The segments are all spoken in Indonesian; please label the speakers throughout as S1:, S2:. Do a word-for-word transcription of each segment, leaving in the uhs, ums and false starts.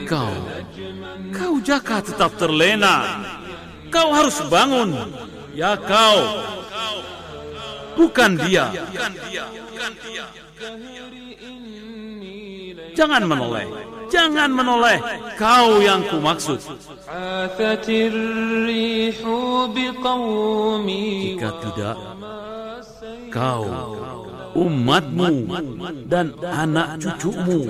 S1: kau. Kau jaka tetap terlena. Kau harus bangun. Ya kau. Bukan dia. Jangan menoleh. Jangan menoleh. Kau yang kumaksud. Jika tidak, kau, umatmu, dan anak cucumu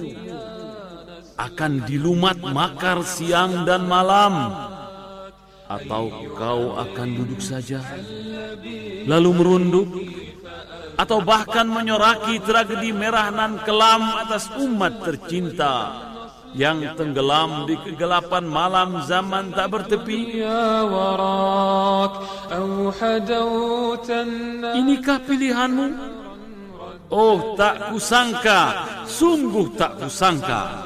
S1: akan dilumat makar siang dan malam. Atau kau akan duduk saja, lalu merunduk, atau bahkan menyoraki tragedi merah nan kelam atas umat tercinta yang tenggelam di kegelapan malam zaman tak bertepi. Inikah pilihanmu? Oh, tak kusangka, sungguh tak kusangka.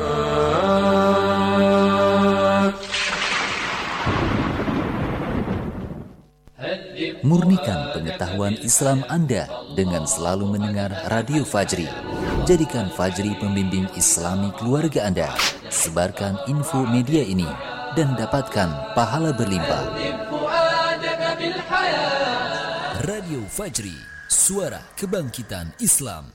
S2: Murnikan pengetahuan Islam Anda dengan selalu mendengar Radio Fajri. Jadikan Fajri pembimbing Islami keluarga Anda. Sebarkan info media ini dan dapatkan pahala berlimpah. Radio Fajri, suara kebangkitan Islam.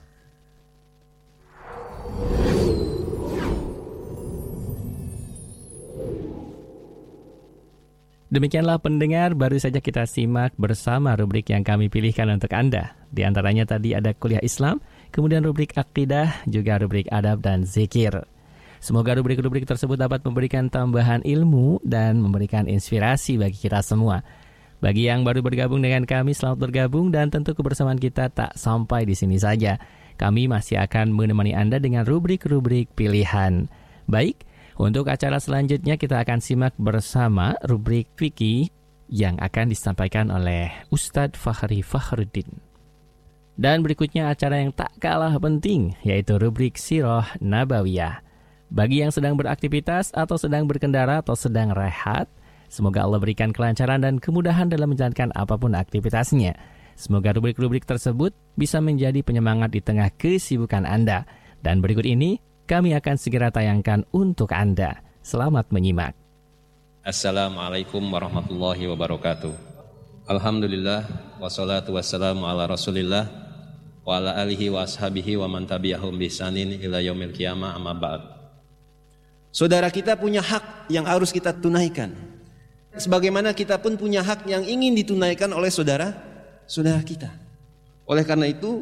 S3: Demikianlah pendengar, baru saja kita simak bersama rubrik yang kami pilihkan untuk Anda. Di antaranya tadi ada kuliah Islam, kemudian rubrik akidah, juga rubrik adab dan zikir. Semoga rubrik-rubrik tersebut dapat memberikan tambahan ilmu dan memberikan inspirasi bagi kita semua. Bagi yang baru bergabung dengan kami, selamat bergabung, dan tentu kebersamaan kita tak sampai di sini saja. Kami masih akan menemani Anda dengan rubrik-rubrik pilihan. Baik, untuk acara selanjutnya kita akan simak bersama rubrik fikih yang akan disampaikan oleh Ustadz Fakhri Fakhruddin. Dan berikutnya acara yang tak kalah penting, yaitu rubrik Sirah Nabawiyah. Bagi yang sedang beraktivitas atau sedang berkendara atau sedang rehat, semoga Allah berikan kelancaran dan kemudahan dalam menjalankan apapun aktivitasnya. Semoga rubrik-rubrik tersebut bisa menjadi penyemangat di tengah kesibukan Anda. Dan berikut ini kami akan segera tayangkan untuk Anda. Selamat menyimak.
S4: Assalamualaikum warahmatullahi wabarakatuh. Alhamdulillah, wassalatu wassalamu ala rasulillah, wa ala alihi wa ashabihi wa man tabi'ahum bisanin ila yaumil qiyamah, amma ba'd. Saudara kita punya hak yang harus kita tunaikan. Sebagaimana kita pun punya hak yang ingin ditunaikan oleh saudara saudara kita. Oleh karena itu,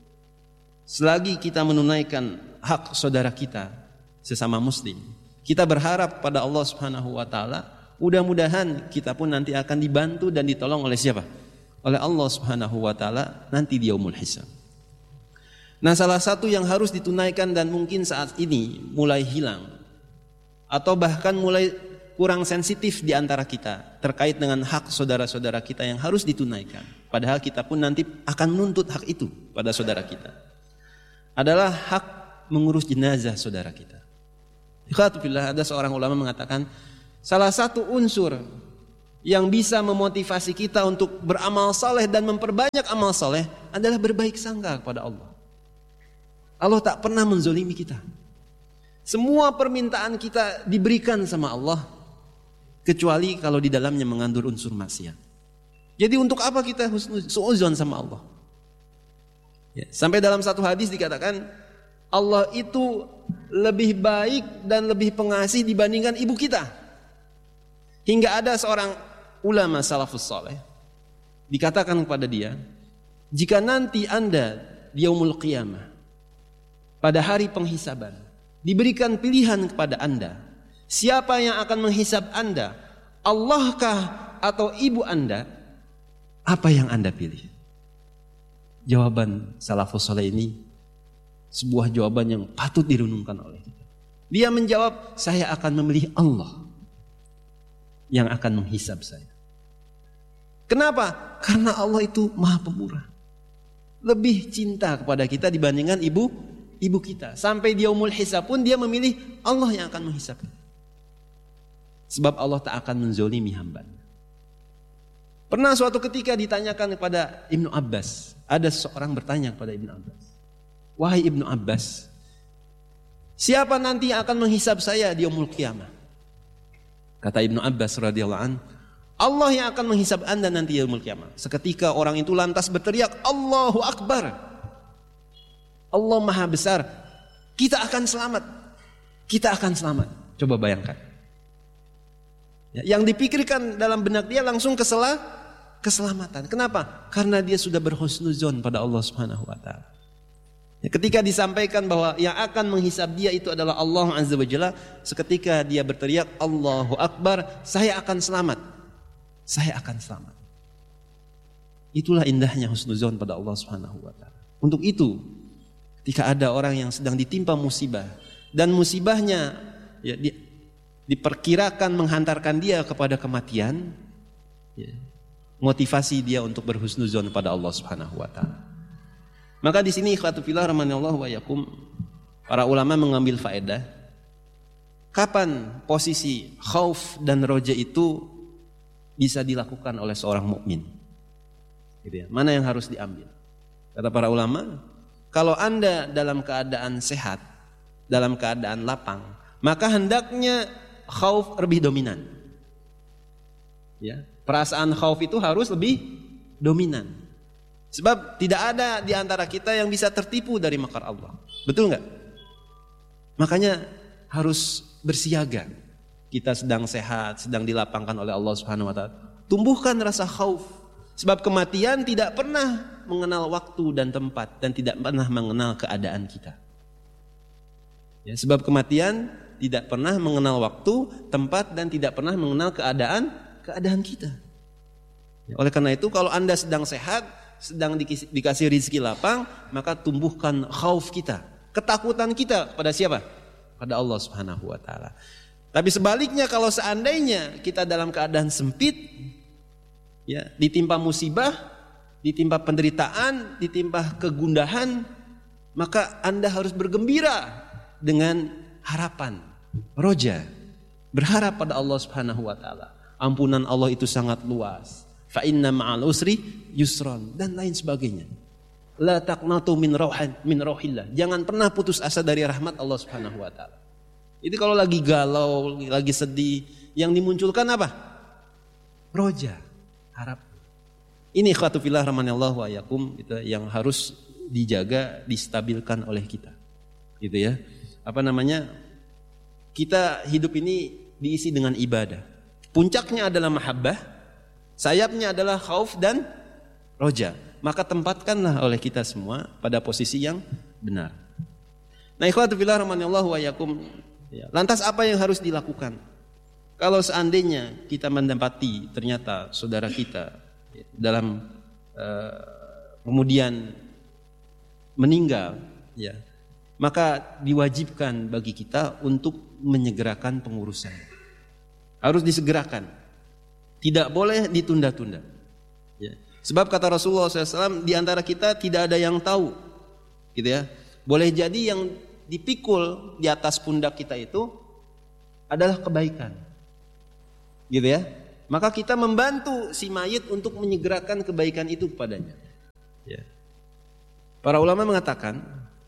S4: selagi kita menunaikan hak saudara kita sesama muslim, kita berharap pada Allah Subhanahu wa taala, mudah-mudahan kita pun nanti akan dibantu dan ditolong oleh siapa? Oleh Allah Subhanahu wa taala nanti di yaumul hisab. Nah, salah satu yang harus ditunaikan dan mungkin saat ini mulai hilang atau bahkan mulai kurang sensitif di antara kita terkait dengan hak saudara-saudara kita yang harus ditunaikan, padahal kita pun nanti akan menuntut hak itu pada saudara kita, adalah hak mengurus jenazah saudara kita. Ikhwatullah, ada seorang ulama mengatakan salah satu unsur yang bisa memotivasi kita untuk beramal saleh dan memperbanyak amal saleh adalah berbaik sangka kepada Allah. Allah tak pernah menzolimi kita. Semua permintaan kita diberikan sama Allah, kecuali kalau di dalamnya mengandung unsur maksiat. Jadi untuk apa kita suudzon sama Allah? Ya, sampai dalam satu hadis dikatakan Allah itu lebih baik dan lebih pengasih dibandingkan ibu kita. Hingga ada seorang ulama salafus saleh dikatakan kepada dia, jika nanti Anda di yaumul qiyamah, pada hari penghisaban, diberikan pilihan kepada Anda, siapa yang akan menghisab Anda, Allahkah atau ibu Anda, apa yang Anda pilih? Jawaban salafus saleh ini sebuah jawaban yang patut direnungkan oleh kita. Dia menjawab, saya akan memilih Allah yang akan menghisab saya. Kenapa? Karena Allah itu Maha Pemurah. Lebih cinta kepada kita dibandingkan ibu ibu kita. Sampai di yaumul hisab pun dia memilih Allah yang akan menghisab. Sebab Allah tak akan menzolimi hambanya. Pernah suatu ketika ditanyakan kepada Ibnu Abbas, ada seorang bertanya kepada Ibnu Abbas, wahai Ibnu Abbas, Siapa nanti yang akan menghisab saya di yaumul qiyamah? Kata Ibnu Abbas radhiyallahu an, Allah yang akan menghisab Anda nanti yaumul qiyamah. Seketika orang itu lantas berteriak, Allahu Akbar. Allah Maha Besar. Kita akan selamat. Kita akan selamat. Coba bayangkan. Yang dipikirkan dalam benak dia langsung kesela, keselamatan. Kenapa? Karena dia sudah berhusnuzon pada Allah Subhanahu wa taala. Ketika disampaikan bahwa yang akan menghisab dia itu adalah Allah Azza wa Jalla, seketika dia berteriak Allahu Akbar, saya akan selamat. Saya akan selamat. Itulah indahnya husnuzon pada Allah Subhanahu wa taala. Untuk itu, ketika ada orang yang sedang ditimpa musibah dan musibahnya ya, di, diperkirakan menghantarkan dia kepada kematian, ya, motivasi dia untuk berhusnuzon pada Allah Subhanahu wa taala. Maka di sini ikhwatu fillah rahimanallahu wa yakum, para ulama mengambil faedah kapan posisi khauf dan roja itu bisa dilakukan oleh seorang mukmin. Gitu ya. Mana yang harus diambil? Kata para ulama, kalau Anda dalam keadaan sehat, dalam keadaan lapang, maka hendaknya khauf lebih dominan. Ya, perasaan khauf itu harus lebih dominan. Sebab tidak ada di antara kita yang bisa tertipu dari makar Allah. Betul nggak? Makanya harus bersiaga. Kita sedang sehat, sedang dilapangkan oleh Allah Subhanahu wa taala. Tumbuhkan rasa khauf. Sebab kematian tidak pernah mengenal waktu dan tempat dan tidak pernah mengenal keadaan kita. Ya, sebab kematian tidak pernah mengenal waktu, tempat dan tidak pernah mengenal keadaan keadaan kita. Ya, oleh karena itu kalau Anda sedang sehat, sedang dikasih, dikasih rizki lapang, maka tumbuhkan khauf kita, ketakutan kita pada siapa? Pada Allah Subhanahu wa taala. Tapi sebaliknya kalau seandainya kita dalam keadaan sempit, ya, ditimpa musibah, ditimpa penderitaan, ditimpa kegundahan, maka Anda harus bergembira dengan harapan, roja, berharap pada Allah Subhanahu wa taala. Ampunan Allah itu sangat luas. Fa inna ma'al usri yusran dan lain sebagainya. La taqnatu min rauhin min rauhillah. Jangan pernah putus asa dari rahmat Allah Subhanahu wa taala. Itu kalau lagi galau, lagi sedih, yang dimunculkan apa? Roja, harap. Ini ikhwatu fillah rahimanallahu wa yakum, gitu, yang harus dijaga, distabilkan oleh kita. Gitu ya. Apa namanya? Kita hidup ini diisi dengan ibadah. Puncaknya adalah mahabbah. Sayapnya adalah khauf dan roja. Maka tempatkanlah oleh kita semua pada posisi yang benar. Nah, ikhwatu fillah rahimanallahu wa yakum. Ya, lantas apa yang harus dilakukan? Kalau seandainya kita mendapati ternyata saudara kita ya, dalam uh, kemudian meninggal, ya, maka diwajibkan bagi kita untuk menyegerakan pengurusan. Harus disegerakan. Tidak boleh ditunda-tunda. Ya. Sebab kata Rasulullah shallallahu alaihi wasallam, di antara kita tidak ada yang tahu, gitu ya. Boleh jadi yang dipikul di atas pundak kita itu adalah kebaikan, gitu ya. Maka kita membantu si mayit untuk menyegerakan kebaikan itu kepadanya. Ya. Para ulama mengatakan,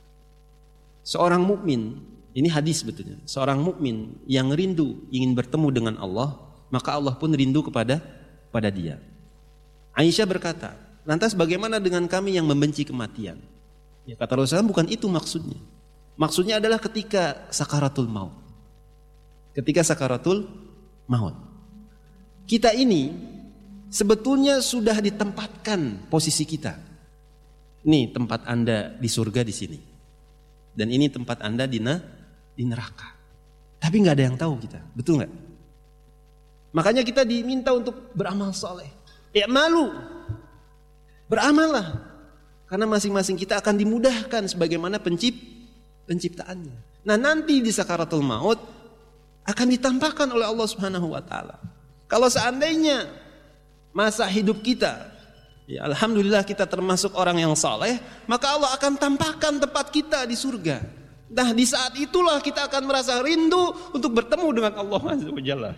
S4: seorang mukmin, ini hadis betulnya, seorang mukmin yang rindu ingin bertemu dengan Allah, maka Allah pun rindu kepada pada dia. Aisyah berkata, lantas bagaimana dengan kami yang membenci kematian? Ya, kata Rasulullah, bukan itu maksudnya. Maksudnya adalah ketika sakaratul maut. Ketika sakaratul maut. Kita ini sebetulnya sudah ditempatkan posisi kita. Nih tempat Anda di surga di sini. Dan ini tempat Anda di, di neraka. Tapi nggak ada yang tahu kita, betul nggak? Makanya kita diminta untuk beramal soleh. I'malu. Beramallah. Karena masing-masing kita akan dimudahkan sebagaimana pencipt, penciptaannya. Nah, nanti di sakaratul maut akan ditampakkan oleh Allah Subhanahu wa taala. Kalau seandainya masa hidup kita, ya alhamdulillah kita termasuk orang yang saleh, maka Allah akan tampakkan tempat kita di surga. Nah, di saat itulah kita akan merasa rindu untuk bertemu dengan Allah Azza wa Jalla.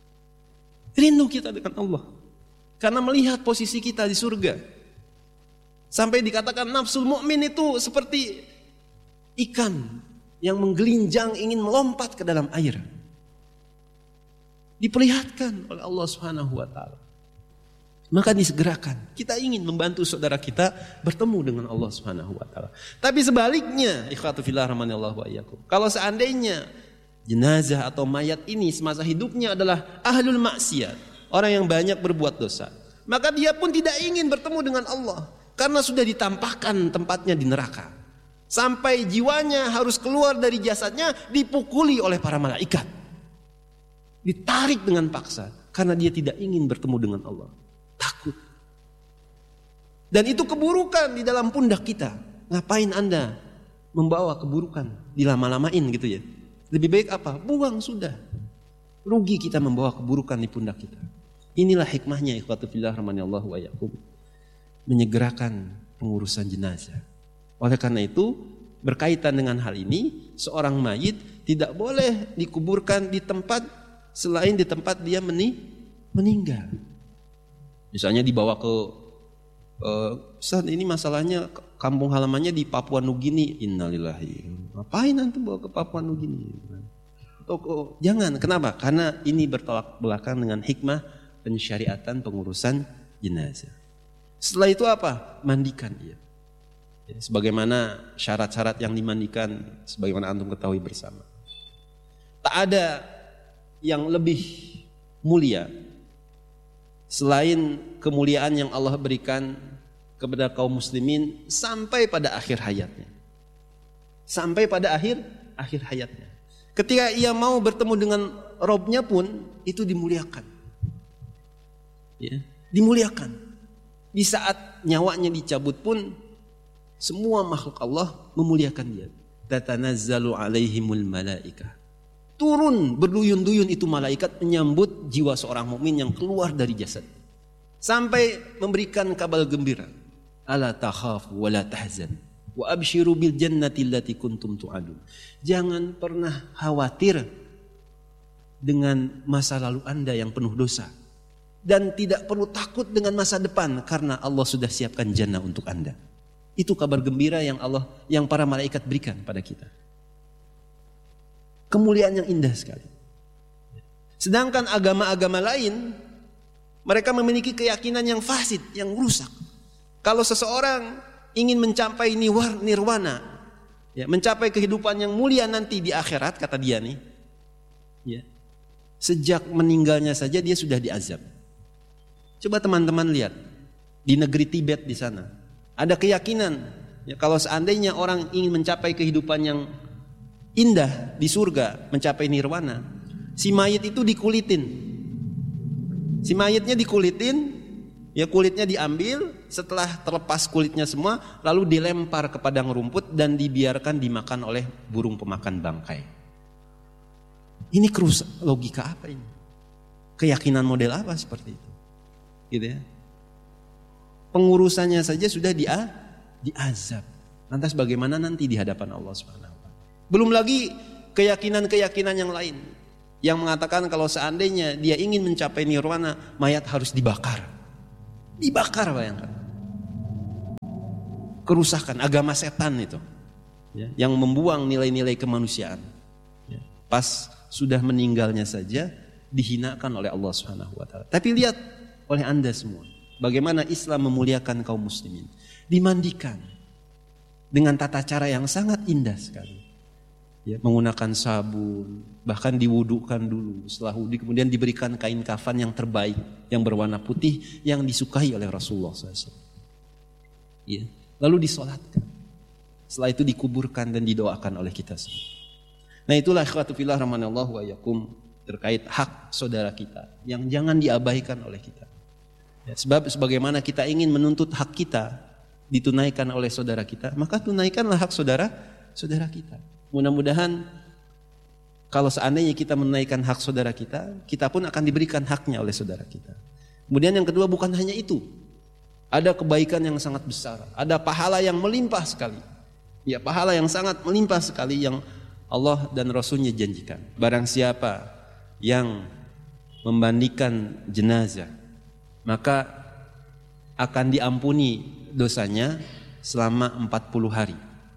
S4: Rindu kita dengan Allah. Karena melihat posisi kita di surga. Sampai dikatakan nafsul mukmin itu seperti ikan
S5: yang menggelinjang ingin melompat ke dalam air. Diperlihatkan oleh Allah Subhanahu wa taala. Maka disegerakan. Kita ingin membantu saudara kita bertemu dengan Allah Subhanahu wa taala. Tapi sebaliknya, ikhwatu fillah rahimanallahu wa iyyakum. Kalau seandainya jenazah atau mayat ini semasa hidupnya adalah ahlul maksiat, orang yang banyak berbuat dosa, maka dia pun tidak ingin bertemu dengan Allah karena sudah ditampakkan tempatnya di neraka. Sampai jiwanya harus keluar dari jasadnya dipukuli oleh para malaikat. Ditarik dengan paksa karena dia tidak ingin bertemu dengan Allah. Takut. Dan itu keburukan di dalam pundak kita. Ngapain Anda membawa keburukan, dilama-lamain gitu ya? Lebih baik apa? Buang sudah. Rugi kita membawa keburukan di pundak kita. Inilah hikmahnya ikhwatu fillah rahimanallahu wa iyyakum, menyegerakan pengurusan jenazah. Oleh karena itu, berkaitan dengan hal ini, seorang mayit tidak boleh dikuburkan di tempat selain di tempat dia meni, meninggal. Misalnya dibawa ke uh, Ustaz, ini masalahnya kampung halamannya di Papua Nugini. Innalillahi. Ngapain nanti bawa ke Papua Nugini? Atau, jangan. Kenapa? Karena ini bertolak belakang dengan hikmah pensyariatan pengurusan jenazah. Setelah itu apa? Mandikan dia. Ya, sebagaimana syarat-syarat yang dimandikan, sebagaimana antum ketahui bersama. Tak ada yang lebih mulia selain kemuliaan yang Allah berikan kepada kaum muslimin sampai pada akhir hayatnya. Sampai pada akhir akhir hayatnya. Ketika ia mau bertemu dengan Robnya pun itu dimuliakan. Ya, dimuliakan. Di saat nyawanya dicabut pun semua makhluk Allah memuliakan dia. Tatanazzalu alaihimul malaikah. Turun berduyun-duyun itu malaikat menyambut jiwa seorang mukmin yang keluar dari jasad. Sampai memberikan kabar gembira. Ala takhafu wa la tahzan wa abshiru bil jannati allati kuntum tu'adun. Jangan pernah khawatir dengan masa lalu Anda yang penuh dosa. Dan tidak perlu takut dengan masa depan karena Allah sudah siapkan jannah untuk Anda. Itu kabar gembira yang Allah yang para malaikat berikan pada kita. Kemuliaan yang indah sekali. Sedangkan agama-agama lain, mereka memiliki keyakinan yang fasid, yang rusak. Kalau seseorang ingin mencapai nirwana, ya, mencapai kehidupan yang mulia nanti di akhirat, kata dia nih, ya, sejak meninggalnya saja dia sudah diazab. Coba teman-teman lihat di negeri Tibet di sana, ada keyakinan, ya, kalau seandainya orang ingin mencapai kehidupan yang indah di surga, mencapai nirwana, si mayit itu dikulitin. Si mayitnya dikulitin, ya kulitnya diambil, setelah terlepas kulitnya semua, lalu dilempar ke padang rumput dan dibiarkan dimakan oleh burung pemakan bangkai. Ini kerus logika apa ini? Keyakinan model apa seperti itu? Gitu ya. Pengurusannya saja sudah dia diazab. Lantas bagaimana nanti di hadapan Allah Subhanahu wa taala? Belum lagi keyakinan-keyakinan yang lain yang mengatakan kalau seandainya dia ingin mencapai nirwana, mayat harus dibakar. Dibakar, bayangkan. Kerusakan agama setan itu, ya, yang membuang nilai-nilai kemanusiaan. Ya, pas sudah meninggalnya saja dihinakan oleh Allah Subhanahu wa taala. Tapi lihat oleh Anda semua, bagaimana Islam memuliakan kaum muslimin. Dimandikan dengan tata cara yang sangat indah sekali. Ya, menggunakan sabun, bahkan diwudukan dulu. Setelah wudu kemudian diberikan kain kafan yang terbaik, yang berwarna putih, yang disukai oleh Rasulullah shallallahu alaihi wasallam. Ya, lalu disolatkan. Setelah itu dikuburkan dan didoakan oleh kita semua. Nah, itulah ikhwatu fillah rahimanallahu wa iyyakum, terkait hak saudara kita yang jangan diabaikan oleh kita. Ya, sebab sebagaimana kita ingin menuntut hak kita ditunaikan oleh saudara kita, maka tunaikanlah hak saudara saudara kita. Mudah-mudahan kalau seandainya kita menunaikan hak saudara kita, kita pun akan diberikan haknya oleh saudara kita. Kemudian yang kedua, bukan hanya itu. Ada kebaikan yang sangat besar, ada pahala yang melimpah sekali. Ya, pahala yang sangat melimpah sekali yang Allah dan Rasulnya janjikan. Barang siapa yang memandikan jenazah, maka akan diampuni dosanya selama empat puluh hari.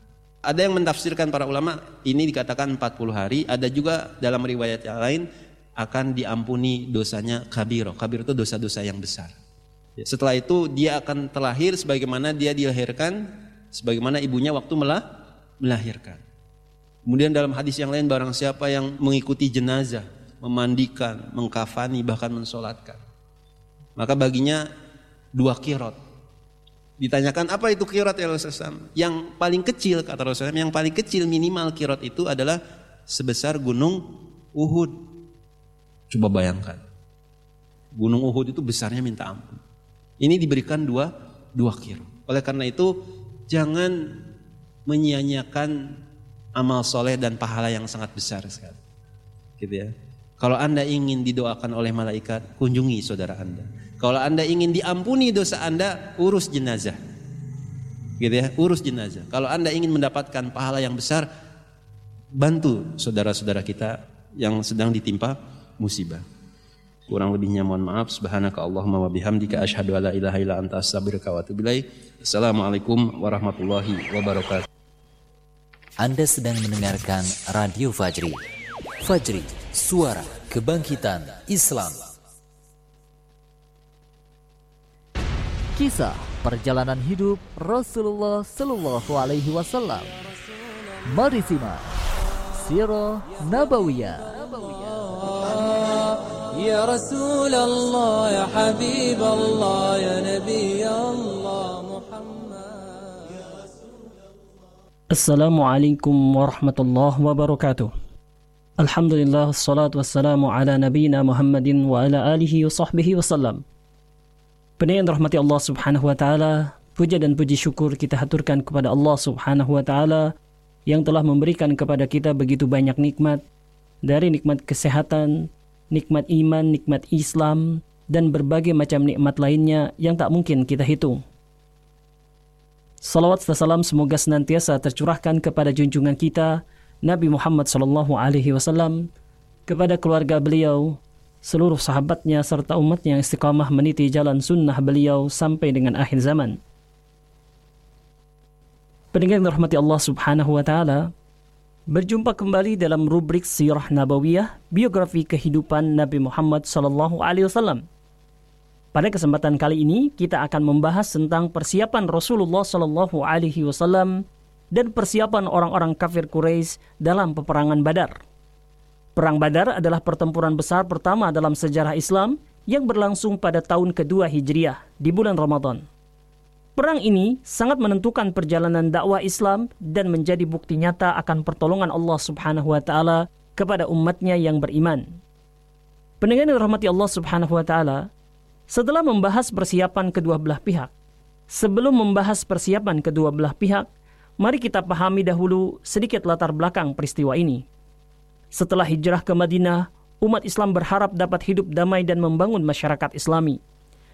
S5: Ada yang mentafsirkan para ulama ini dikatakan empat puluh hari, ada juga dalam riwayat yang lain akan diampuni dosanya kabiro. Kabiro itu dosa-dosa yang besar. Setelah itu dia akan terlahir sebagaimana dia dilahirkan, sebagaimana ibunya waktu melah, melahirkan. Kemudian dalam hadis yang lain, barang siapa yang mengikuti jenazah, memandikan, mengkafani, bahkan mensolatkan, maka baginya dua kirot. Ditanyakan apa itu kirot ya Rasulullah? Yang paling kecil kata Rasulullah, yang paling kecil minimal kirot itu adalah sebesar gunung Uhud. Coba bayangkan, gunung Uhud itu besarnya minta ampun. Ini diberikan dua dua kirot. Oleh karena itu jangan menyia-nyiakan amal soleh dan pahala yang sangat besar sekali. Gitu ya. Kalau Anda ingin didoakan oleh malaikat, kunjungi saudara Anda. Kalau Anda ingin diampuni dosa Anda, urus jenazah. Gitu ya, urus jenazah. Kalau Anda ingin mendapatkan pahala yang besar, bantu saudara-saudara kita yang sedang ditimpa musibah. Kurang lebihnya mohon maaf. Subhanaka Allahumma wa bihamdika asyhadu alla ilaha illa anta astaghfiruka wa atubu ilaik. Assalamualaikum warahmatullahi wabarakatuh.
S2: Anda sedang mendengarkan Radio Fajri. Fajri, suara kebangkitan Islam.
S6: Kisah perjalanan hidup Rasulullah Sallallahu Alaihi Wasallam. Mari simak Sirah Nabawiyah.
S7: Ya Rasulullah, ya Habiballah, ya Nabi Allah Muhammad.
S8: Assalamualaikum warahmatullahi wabarakatuh. Alhamdulillah, salatu wassalamu ala nabiyina Muhammadin wa ala alihi wa sahbihi wasallam. Pendengar yang dirahmati Allah Subhanahu wa taala, puja dan puji syukur kita haturkan kepada Allah Subhanahu wa taala yang telah memberikan kepada kita begitu banyak nikmat, dari nikmat kesehatan, nikmat iman, nikmat Islam, dan berbagai macam nikmat lainnya yang tak mungkin kita hitung. Salawat dan salam semoga senantiasa tercurahkan kepada junjungan kita Nabi Muhammad sallallahu alaihi wasallam, kepada keluarga beliau, seluruh sahabatnya serta umatnya yang istiqamah meniti jalan sunnah beliau sampai dengan akhir zaman. Pendengar yang dirahmati Allah Subhanahu wa taala, berjumpa kembali dalam rubrik Sirah Nabawiyah, biografi kehidupan Nabi Muhammad sallallahu alaihi wasallam. Pada kesempatan kali ini kita akan membahas tentang persiapan Rasulullah sallallahu alaihi wasallam dan persiapan orang-orang kafir Quraisy dalam peperangan Badar. Perang Badar adalah pertempuran besar pertama dalam sejarah Islam yang berlangsung pada tahun kedua Hijriah di bulan Ramadan. Perang ini sangat menentukan perjalanan dakwah Islam dan menjadi bukti nyata akan pertolongan Allah Subhanahu wa taala kepada umatnya yang beriman. Pendengar yang dirahmati Allah Subhanahu wa taala, setelah membahas persiapan kedua belah pihak, sebelum membahas persiapan kedua belah pihak, mari kita pahami dahulu sedikit latar belakang peristiwa ini. Setelah hijrah ke Madinah, umat Islam berharap dapat hidup damai dan membangun masyarakat Islami.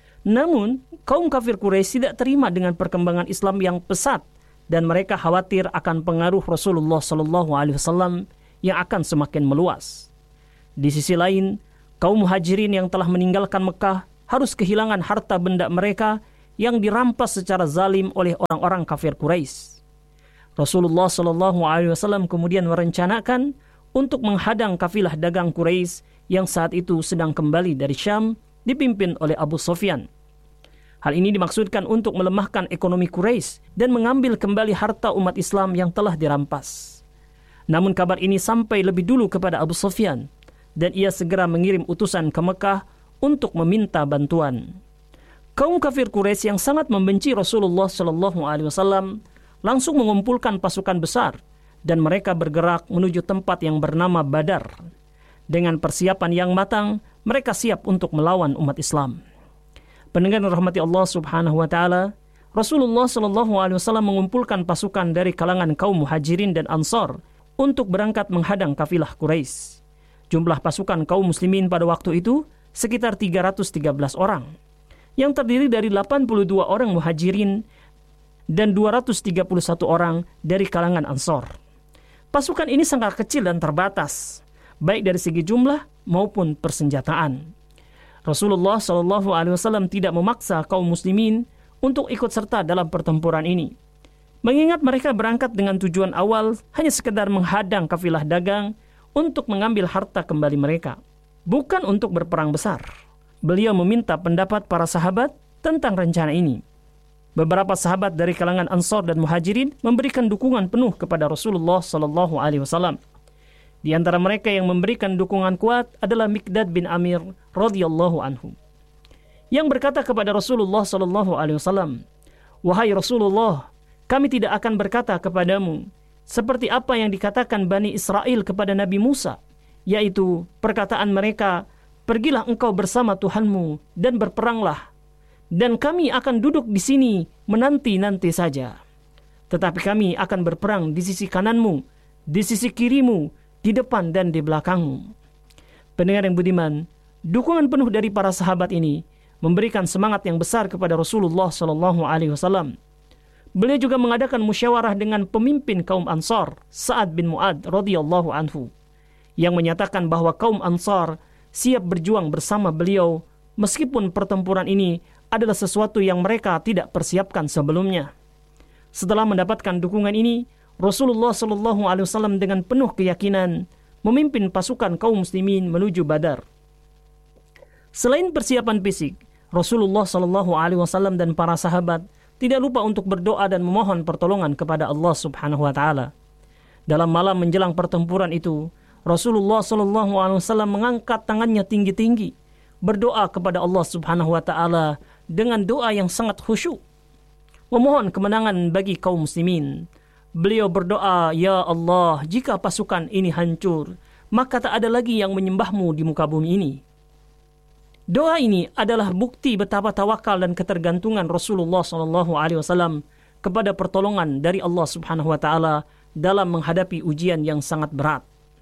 S8: Namun, kaum kafir Quraisy tidak terima dengan perkembangan Islam yang pesat dan mereka khawatir akan pengaruh Rasulullah sallallahu alaihi wasallam yang akan semakin meluas. Di sisi lain, kaum Muhajirin yang telah meninggalkan Mekah harus kehilangan harta benda mereka yang dirampas secara zalim oleh orang-orang kafir Quraisy. Rasulullah sallallahu alaihi wasallam kemudian merencanakan untuk menghadang kafilah dagang Quraisy yang saat itu sedang kembali dari Syam dipimpin oleh Abu Sufyan. Hal ini dimaksudkan untuk melemahkan ekonomi Quraisy dan mengambil kembali harta umat Islam yang telah dirampas. Namun kabar ini sampai lebih dulu kepada Abu Sufyan dan ia segera mengirim utusan ke Mekah untuk meminta bantuan. Kaum kafir Quraisy yang sangat membenci Rasulullah sallallahu alaihi wasallam langsung mengumpulkan pasukan besar dan mereka bergerak menuju tempat yang bernama Badar. Dengan persiapan yang matang, mereka siap untuk melawan umat Islam. Pendengar yang rahmati Allah Subhanahu wa taala, Rasulullah sallallahu alaihi wasallam mengumpulkan pasukan dari kalangan kaum Muhajirin dan Ansar untuk berangkat menghadang kafilah Quraisy. Jumlah pasukan kaum muslimin pada waktu itu sekitar tiga ratus tiga belas orang, yang terdiri dari delapan puluh dua orang Muhajirin dan dua ratus tiga puluh satu orang dari kalangan Ansar. Pasukan ini sangat kecil dan terbatas, baik dari segi jumlah maupun persenjataan. Rasulullah shallallahu alaihi wasallam tidak memaksa kaum muslimin untuk ikut serta dalam pertempuran ini. Mengingat mereka berangkat dengan tujuan awal hanya sekedar menghadang kafilah dagang untuk mengambil harta kembali mereka, bukan untuk berperang besar. Beliau meminta pendapat para sahabat tentang rencana ini. Beberapa sahabat dari kalangan Ansar dan Muhajirin memberikan dukungan penuh kepada Rasulullah sallallahu alaihi wasallam. Di antara mereka yang memberikan dukungan kuat adalah Miqdad bin Amir radhiyallahu anhu, yang berkata kepada Rasulullah sallallahu alaihi wasallam, "Wahai Rasulullah, kami tidak akan berkata kepadamu seperti apa yang dikatakan Bani Israel kepada Nabi Musa, yaitu perkataan mereka, 'Pergilah engkau bersama Tuhanmu dan berperanglah, dan kami akan duduk di sini menanti-nanti saja. Tetapi kami akan berperang di sisi kananmu, di sisi kirimu, di depan dan di belakangmu.'" Pendengar yang budiman, dukungan penuh dari para sahabat ini memberikan semangat yang besar kepada Rasulullah sallallahu alaihi wasallam. Beliau juga mengadakan musyawarah dengan pemimpin kaum Ansar, Sa'ad bin Mu'ad radhiyallahu anhu, yang menyatakan bahwa kaum Ansar siap berjuang bersama beliau meskipun pertempuran ini adalah sesuatu yang mereka tidak persiapkan sebelumnya. Setelah mendapatkan dukungan ini, Rasulullah sallallahu alaihi wasallam dengan penuh keyakinan memimpin pasukan kaum muslimin menuju Badar. Selain persiapan fisik, Rasulullah sallallahu alaihi wasallam dan para sahabat tidak lupa untuk berdoa dan memohon pertolongan kepada Allah Subhanahu wa taala. Dalam malam menjelang pertempuran itu, Rasulullah sallallahu alaihi wasallam mengangkat tangannya tinggi-tinggi, berdoa kepada Allah Subhanahu wa taala dengan doa yang sangat khusyuk, memohon kemenangan bagi kaum muslimin. Beliau berdoa, "Ya Allah, jika pasukan ini hancur, maka tak ada lagi yang menyembahmu di muka bumi ini." Doa ini adalah bukti betapa tawakal dan ketergantungan Rasulullah sallallahu alaihi wasallam kepada pertolongan dari Allah Subhanahu wa taala dalam menghadapi ujian yang sangat berat.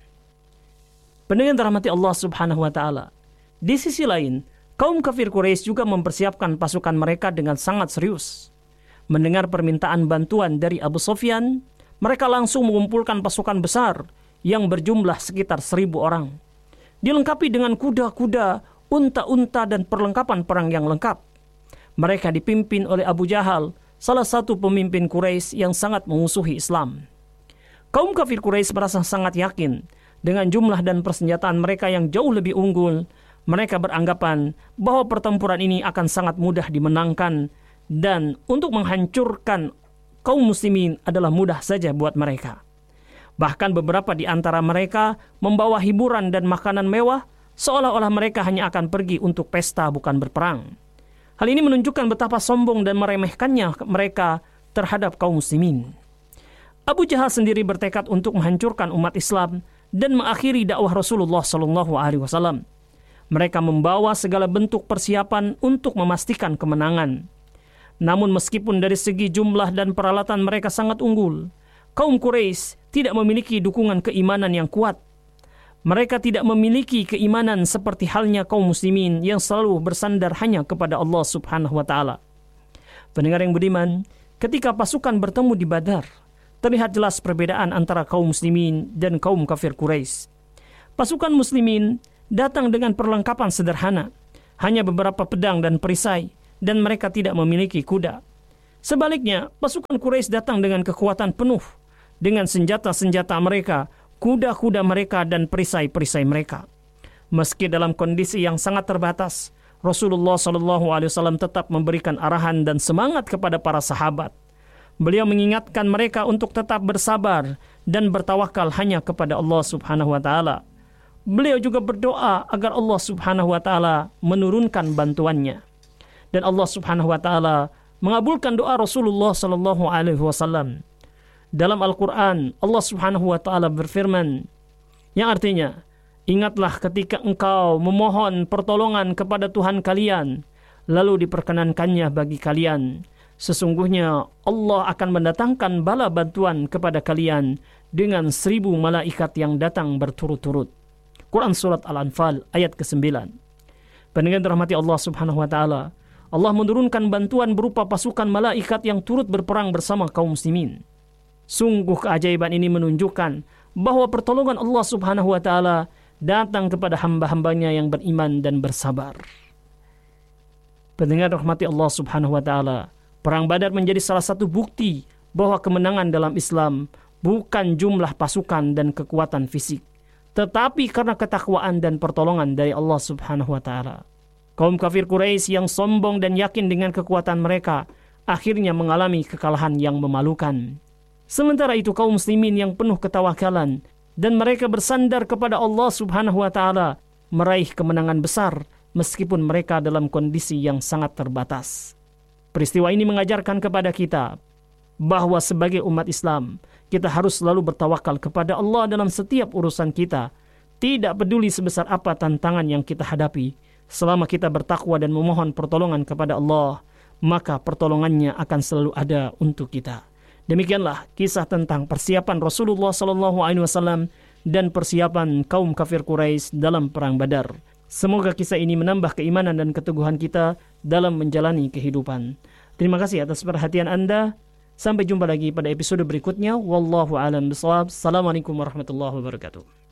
S8: Pendengar dirahmati Allah Subhanahu wa taala, di sisi lain, kaum kafir Quraisy juga mempersiapkan pasukan mereka dengan sangat serius. Mendengar permintaan bantuan dari Abu Sufyan, mereka langsung mengumpulkan pasukan besar yang berjumlah sekitar seribu orang, dilengkapi dengan kuda-kuda, unta-unta dan perlengkapan perang yang lengkap. Mereka dipimpin oleh Abu Jahal, salah satu pemimpin Quraisy yang sangat memusuhi Islam. Kaum kafir Quraisy merasa sangat yakin dengan jumlah dan persenjataan mereka yang jauh lebih unggul. Mereka beranggapan bahwa pertempuran ini akan sangat mudah dimenangkan dan untuk menghancurkan kaum muslimin adalah mudah saja buat mereka. Bahkan beberapa di antara mereka membawa hiburan dan makanan mewah, seolah-olah mereka hanya akan pergi untuk pesta bukan berperang. Hal ini menunjukkan betapa sombong dan meremehkannya mereka terhadap kaum muslimin. Abu Jahal sendiri bertekad untuk menghancurkan umat Islam dan mengakhiri dakwah Rasulullah sallallahu alaihi wasallam. Mereka membawa segala bentuk persiapan untuk memastikan kemenangan. Namun meskipun dari segi jumlah dan peralatan mereka sangat unggul, kaum Quraisy tidak memiliki dukungan keimanan yang kuat. Mereka tidak memiliki keimanan seperti halnya kaum muslimin yang selalu bersandar hanya kepada Allah Subhanahu wa taala. Pendengar yang budiman, ketika pasukan bertemu di Badar, terlihat jelas perbedaan antara kaum muslimin dan kaum kafir Quraisy. Pasukan muslimin datang dengan perlengkapan sederhana, hanya beberapa pedang dan perisai, dan mereka tidak memiliki kuda. Sebaliknya, pasukan Quraisy datang dengan kekuatan penuh, dengan senjata-senjata mereka, kuda-kuda mereka dan perisai-perisai mereka. Meski dalam kondisi yang sangat terbatas, Rasulullah shallallahu alaihi wasallam tetap memberikan arahan dan semangat kepada para sahabat. Beliau mengingatkan mereka untuk tetap bersabar dan bertawakal hanya kepada Allah Subhanahu wa taala. Beliau juga berdoa agar Allah Subhanahu wa taala menurunkan bantuannya. Dan Allah Subhanahu wa taala mengabulkan doa Rasulullah shallallahu alaihi wasallam. Dalam Al-Quran, Allah Subhanahu wa ta'ala berfirman, yang artinya, ingatlah ketika engkau memohon pertolongan kepada Tuhan kalian, lalu diperkenankannya bagi kalian. Sesungguhnya Allah akan mendatangkan bala bantuan kepada kalian dengan seribu malaikat yang datang berturut-turut. Quran Surat Al-Anfal ayat kesembilan. Pendengar dirahmati Allah Subhanahu wa ta'ala, Allah menurunkan bantuan berupa pasukan malaikat yang turut berperang bersama kaum muslimin. Sungguh keajaiban ini menunjukkan bahwa pertolongan Allah Subhanahu wa ta'ala datang kepada hamba-hambanya yang beriman dan bersabar. Pendengar rahmati Allah Subhanahu wa ta'ala, perang Badar menjadi salah satu bukti bahwa kemenangan dalam Islam bukan jumlah pasukan dan kekuatan fisik, tetapi karena ketakwaan dan pertolongan dari Allah Subhanahu wa taala. Kaum kafir Quraisy yang sombong dan yakin dengan kekuatan mereka akhirnya mengalami kekalahan yang memalukan. Sementara itu kaum muslimin yang penuh ketawakalan dan mereka bersandar kepada Allah Subhanahu wa taala meraih kemenangan besar meskipun mereka dalam kondisi yang sangat terbatas. Peristiwa ini mengajarkan kepada kita bahwa sebagai umat Islam kita harus selalu bertawakal kepada Allah dalam setiap urusan kita, tidak peduli sebesar apa tantangan yang kita hadapi. Selama kita bertakwa dan memohon pertolongan kepada Allah, maka pertolongannya akan selalu ada untuk kita. Demikianlah kisah tentang persiapan Rasulullah sallallahu alaihi wasallam dan persiapan kaum kafir Quraisy dalam perang Badar. Semoga kisah ini menambah keimanan dan keteguhan kita dalam menjalani kehidupan. Terima kasih atas perhatian Anda. Sampai jumpa lagi pada episode berikutnya. Wallahu a'lam bishawab. Assalamualaikum warahmatullahi wabarakatuh.